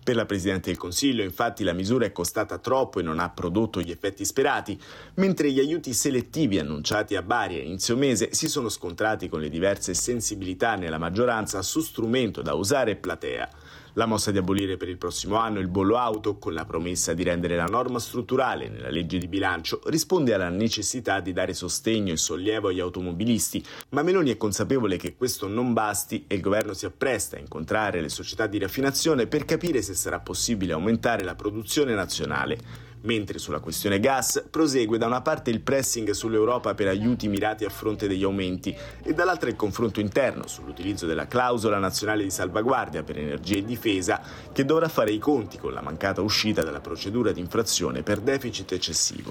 Per la Presidente del Consiglio, infatti, la misura è costata troppo e non ha prodotto gli effetti sperati, mentre gli aiuti selettivi annunciati a Bari a inizio mese si sono scontrati con le diverse sensibilità nella maggioranza su strumento da usare e platea. La mossa di abolire per il prossimo anno il bollo auto, con la promessa di rendere la norma strutturale nella legge di bilancio, risponde alla necessità di dare sostegno e sollievo agli automobilisti, ma Meloni è consapevole che questo non basti e il governo si appresta a incontrare le società di raffinazione per capire se sarà possibile aumentare la produzione nazionale. Mentre sulla questione gas prosegue da una parte il pressing sull'Europa per aiuti mirati a fronte degli aumenti e dall'altra il confronto interno sull'utilizzo della clausola nazionale di salvaguardia per energia e difesa, che dovrà fare i conti con la mancata uscita dalla procedura di infrazione per deficit eccessivo.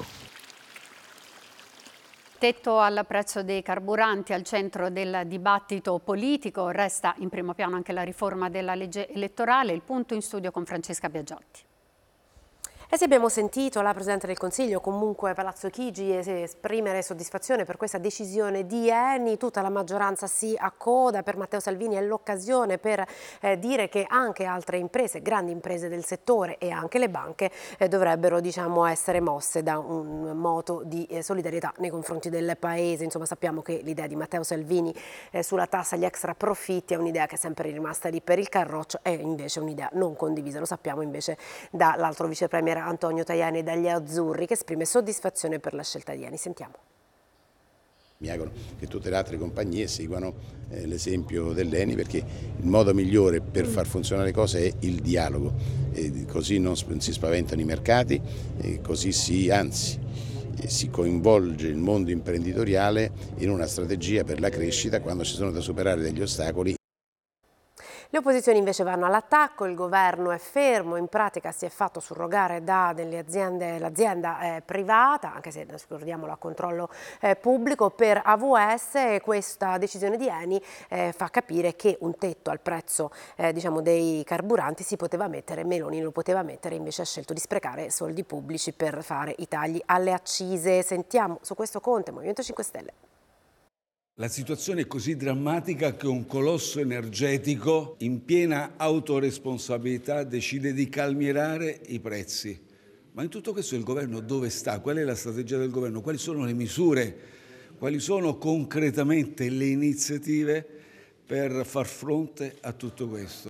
Tetto al prezzo dei carburanti al centro del dibattito politico, resta in primo piano anche la riforma della legge elettorale. Il punto in studio con Francesca Biagiotti. E se abbiamo sentito la Presidente del Consiglio, comunque Palazzo Chigi, esprimere soddisfazione per questa decisione di Eni, tutta la maggioranza si accoda. Per Matteo Salvini è l'occasione per dire che anche altre imprese, grandi imprese del settore e anche le banche dovrebbero, essere mosse da un moto di solidarietà nei confronti del Paese. Insomma, sappiamo che l'idea di Matteo Salvini sulla tassa agli extra profitti è un'idea che è sempre rimasta lì per il Carroccio, è invece un'idea non condivisa, lo sappiamo invece dall'altro vice premier Antonio Tajani dagli Azzurri, che esprime soddisfazione per la scelta di Eni. Sentiamo. Mi auguro che tutte le altre compagnie seguano l'esempio dell'Eni, perché il modo migliore per far funzionare le cose è il dialogo, così non si spaventano i mercati, così si coinvolge il mondo imprenditoriale in una strategia per la crescita quando ci sono da superare degli ostacoli. Le opposizioni invece vanno all'attacco, il governo è fermo, in pratica si è fatto surrogare da delle aziende, l'azienda privata, anche se ricordiamolo a controllo pubblico, per AVS, e questa decisione di Eni fa capire che un tetto al prezzo dei carburanti si poteva mettere, Meloni lo poteva mettere, invece ha scelto di sprecare soldi pubblici per fare i tagli alle accise. Sentiamo su questo Conte, Movimento 5 Stelle. La situazione è così drammatica che un colosso energetico in piena autoresponsabilità decide di calmierare i prezzi. Ma in tutto questo il governo dove sta? Qual è la strategia del governo? Quali sono le misure? Quali sono concretamente le iniziative per far fronte a tutto questo?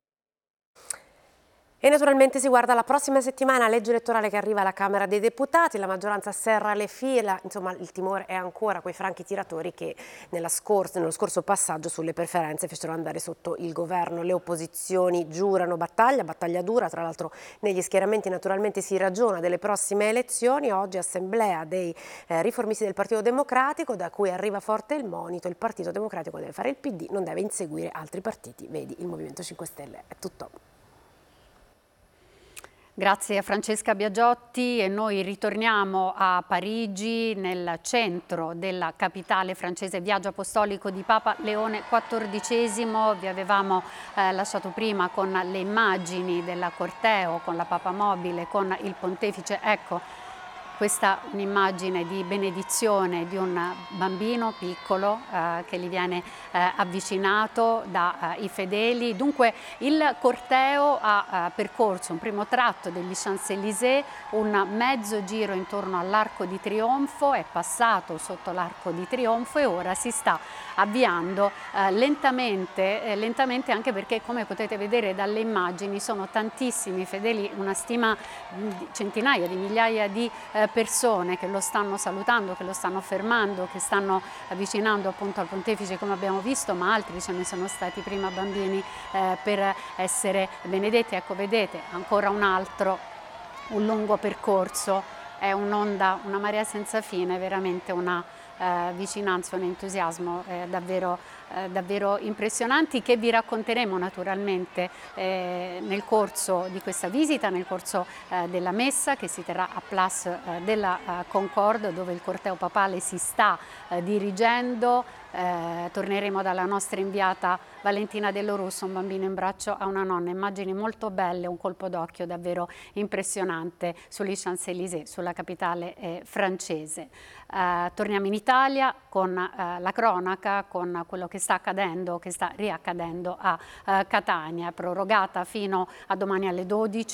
E naturalmente si guarda la prossima settimana, legge elettorale che arriva alla Camera dei Deputati, la maggioranza serra le fila, insomma il timore è ancora quei franchi tiratori che nello scorso passaggio sulle preferenze fecero andare sotto il governo. Le opposizioni giurano battaglia dura, tra l'altro negli schieramenti naturalmente si ragiona delle prossime elezioni. Oggi assemblea dei riformisti del Partito Democratico, da cui arriva forte il monito: il Partito Democratico deve fare il PD, non deve inseguire altri partiti, vedi il Movimento 5 Stelle. È tutto. Grazie a Francesca Biagiotti, e noi ritorniamo a Parigi, nel centro della capitale francese, viaggio apostolico di Papa Leone XIV. Vi avevamo lasciato prima con le immagini della corteo, con la papamobile, con il pontefice. Ecco, questa è un'immagine di benedizione di un bambino piccolo che gli viene avvicinato dai fedeli. Dunque il corteo ha percorso un primo tratto degli Champs-Élysées, un mezzo giro intorno all'Arco di Trionfo, è passato sotto l'Arco di Trionfo e ora si sta avviando lentamente, anche perché, come potete vedere dalle immagini, sono tantissimi fedeli, una stima di centinaia di migliaia di persone che lo stanno salutando, che lo stanno fermando, che stanno avvicinando appunto al pontefice, come abbiamo visto, ma altri ce ne sono stati prima, bambini per essere benedetti. Ecco, vedete, ancora un lungo percorso, è un'onda, una marea senza fine, veramente una vicinanza, un entusiasmo davvero impressionanti, che vi racconteremo naturalmente nel corso di questa visita, nel corso della messa che si terrà a Place della Concorde, dove il corteo papale si sta dirigendo. Torneremo dalla nostra inviata Valentina Dello Russo, un bambino in braccio a una nonna, immagini molto belle, un colpo d'occhio davvero impressionante sugli Champs-Élysées, sulla capitale francese. Torniamo in Italia con la cronaca, con quello che sta accadendo, che sta riaccadendo a Catania, prorogata fino a domani alle 12